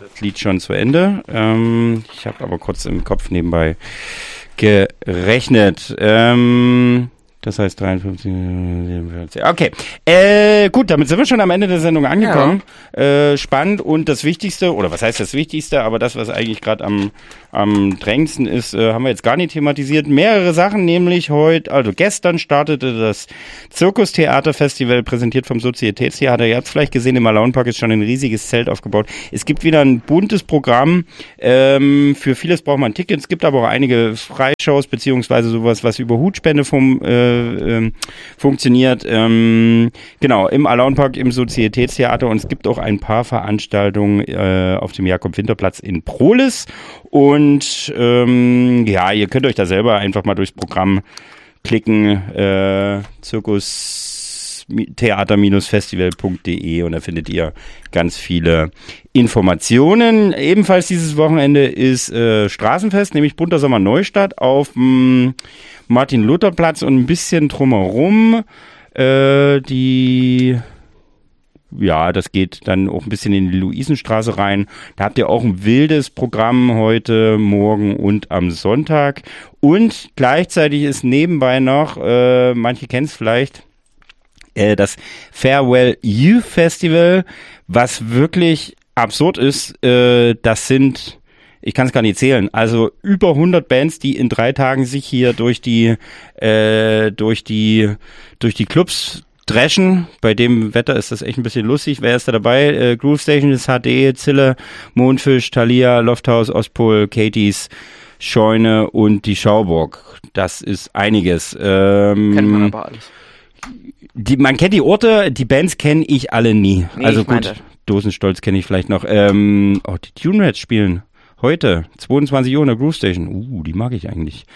das Lied schon zu Ende. Ich habe aber kurz im Kopf nebenbei gerechnet. Das heißt 53, 47. Okay, gut, damit sind wir schon am Ende der Sendung angekommen. Ja. Spannend und das Wichtigste, oder was heißt das Wichtigste, aber das, was eigentlich gerade am drängendsten ist, haben wir jetzt gar nicht thematisiert. Mehrere Sachen, nämlich gestern startete das Zirkustheaterfestival, präsentiert vom Sozietätstheater. Ihr habt es vielleicht gesehen, im Malauenpark ist schon ein riesiges Zelt aufgebaut. Es gibt wieder ein buntes Programm. Für vieles braucht man Tickets. Es gibt aber auch einige Freishows, beziehungsweise sowas, was über Hutspende funktioniert. Genau, im Alauenpark, im Sozietätstheater, und es gibt auch ein paar Veranstaltungen auf dem Jakob-Winter-Platz in Prohlis. Und ihr könnt euch da selber einfach mal durchs Programm klicken, Zirkustheater-festival.de, und da findet ihr ganz viele Informationen. Ebenfalls dieses Wochenende ist Straßenfest, nämlich Bunter Sommer Neustadt auf dem Martin-Luther-Platz und ein bisschen drumherum. Das geht dann auch ein bisschen in die Luisenstraße rein. Da habt ihr auch ein wildes Programm heute, morgen und am Sonntag. Und gleichzeitig ist nebenbei noch, manche kennen es vielleicht, das Farewell Youth Festival, was wirklich absurd ist. Das sind, ich kann es gar nicht zählen, also über 100 Bands, die in 3 Tagen sich hier durch die Clubs dreschen. Bei dem Wetter ist das echt ein bisschen lustig. Wer ist da dabei? Groove Station ist HD, Zille, Mondfisch, Thalia, Lofthaus, Ostpol, Katie's, Scheune und die Schauburg. Das ist einiges. Kennt man aber alles. Man kennt die Orte, die Bands kenne ich alle nie. Nee, also gut, Dosenstolz kenne ich vielleicht noch. Die Tune Rats spielen heute, 22 Uhr in der Groove Station. Die mag ich eigentlich.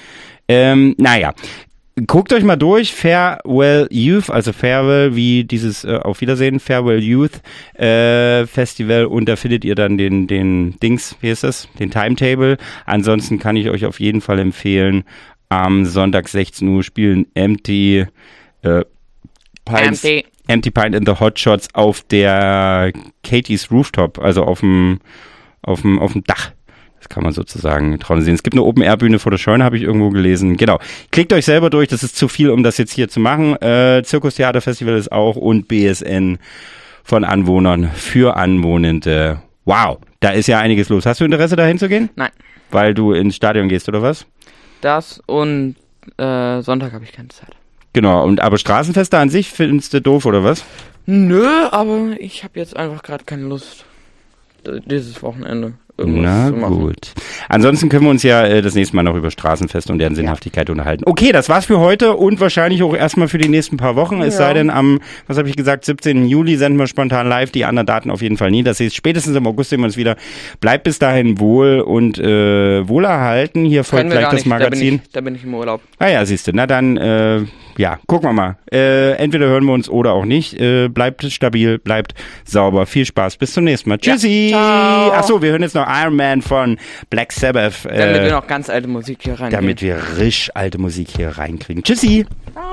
Guckt euch mal durch, Farewell Youth, also Farewell wie dieses Auf Wiedersehen, Farewell Youth Festival, und da findet ihr dann den Dings, wie ist das, den Timetable. Ansonsten kann ich euch auf jeden Fall empfehlen, am Sonntag 16 Uhr spielen Empty Pint and the Hotshots auf der Katie's Rooftop, also auf dem Dach. Das kann man sozusagen draußen sehen. Es gibt eine Open-Air-Bühne vor der Scheune, habe ich irgendwo gelesen. Genau. Klickt euch selber durch, das ist zu viel, um das jetzt hier zu machen. Zirkustheaterfestival ist auch, und BSN von Anwohnern für Anwohnende. Wow, da ist ja einiges los. Hast du Interesse, da hinzugehen? Nein. Weil du ins Stadion gehst, oder was? Das und Sonntag habe ich keine Zeit. Genau, aber Straßenfeste an sich findest du doof, oder was? Nö, aber ich habe jetzt einfach gerade keine Lust, dieses Wochenende Na gut. Ansonsten können wir uns ja das nächste Mal noch über Straßenfeste und deren Sinnhaftigkeit unterhalten. Okay, das war's für heute und wahrscheinlich auch erstmal für die nächsten paar Wochen. Es sei denn, am, 17. Juli senden wir spontan live, die anderen Daten auf jeden Fall nie. Das heißt, spätestens im August sehen wir uns wieder. Bleibt bis dahin wohl und wohlerhalten. Hier folgt gleich das Magazin. Da bin ich im Urlaub. Ah ja, siehst du. Na dann, gucken wir mal. Entweder hören wir uns oder auch nicht. Bleibt stabil, bleibt sauber. Viel Spaß. Bis zum nächsten Mal. Tschüssi. Ja, Achso, wir hören jetzt noch Iron Man von Black Sabbath. Damit wir noch ganz alte Musik hier reinkriegen. Damit wir risch alte Musik hier reinkriegen. Tschüssi. Ciao.